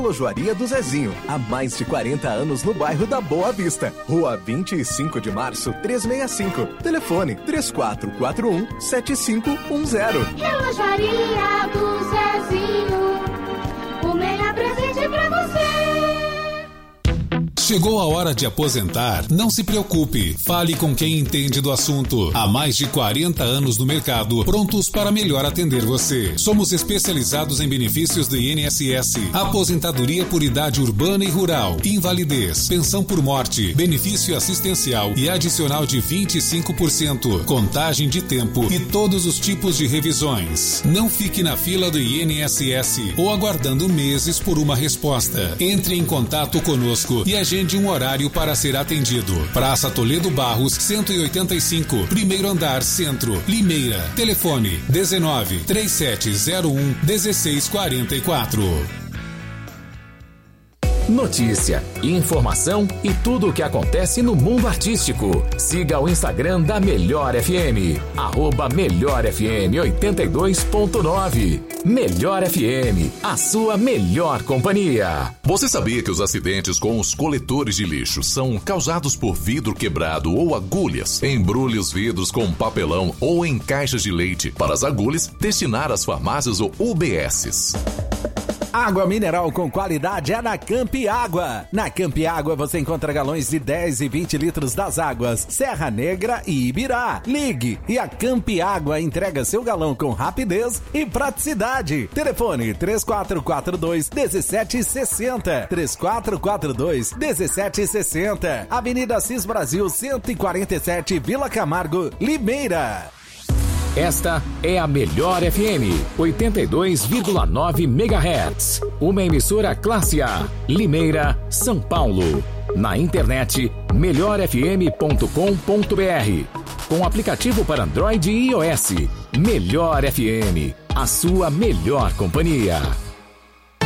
Relojoaria do Zezinho, há mais de 40 anos no bairro da Boa Vista. Rua 25 de Março, 365. Telefone 3441-7510. Relojoaria do Zezinho, o melhor presente pra você. Chegou a hora de aposentar? Não se preocupe. Fale com quem entende do assunto. Há mais de 40 anos no mercado, prontos para melhor atender você. Somos especializados em benefícios do INSS, aposentadoria por idade urbana e rural, invalidez, pensão por morte, benefício assistencial e adicional de 25%, contagem de tempo e todos os tipos de revisões. Não fique na fila do INSS ou aguardando meses por uma resposta. Entre em contato conosco e agende um horário para ser atendido. Praça Toledo Barros, 185, primeiro andar, Centro, Limeira. Telefone 19-3701-1644. Notícia, informação e tudo o que acontece no mundo artístico. Siga o Instagram da Melhor FM, @melhorfm82.9. Melhor FM, a sua melhor companhia. Você sabia que os acidentes com os coletores de lixo são causados por vidro quebrado ou agulhas? Embrulhe os vidros com papelão ou em caixas de leite para as agulhas destinar às farmácias ou UBSs. Água mineral com qualidade é na Campi Água. Na Campi Água você encontra galões de 10 e 20 litros das águas Serra Negra e Ibirá. Ligue e a Campi Água entrega seu galão com rapidez e praticidade. Telefone 3442-1760. 3442-1760. Avenida Assis Brasil 147, Vila Camargo, Limeira. Esta é a Melhor FM, 82,9 MHz. Uma emissora classe A, Limeira, São Paulo. Na internet, melhorfm.com.br. Com aplicativo para Android e iOS. Melhor FM, a sua melhor companhia.